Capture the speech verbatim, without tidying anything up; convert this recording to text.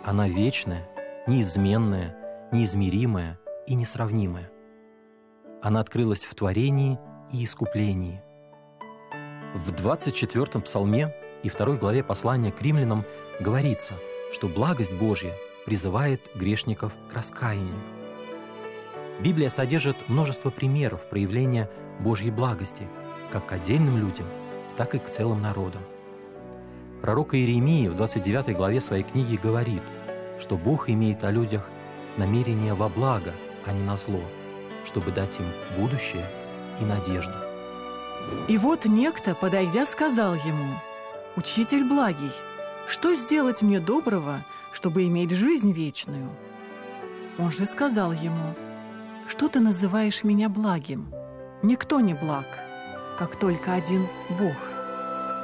Она вечная, неизменная, неизмеримая и несравнимая. Она открылась в творении и искуплении. В двадцать четвёртом псалме и второй главе послания к римлянам говорится, что благость Божья призывает грешников к раскаянию. Библия содержит множество примеров проявления Божьей благости как к отдельным людям, так и к целым народам. Пророк Иеремия в двадцать девятой главе своей книги говорит, что Бог имеет о людях намерение во благо, а не на зло, чтобы дать им будущее и надежду. И вот некто, подойдя, сказал ему: «Учитель благий, что сделать мне доброго, чтобы иметь жизнь вечную?» Он же сказал ему: «Что ты называешь меня благим? Никто не благ, как только один Бог».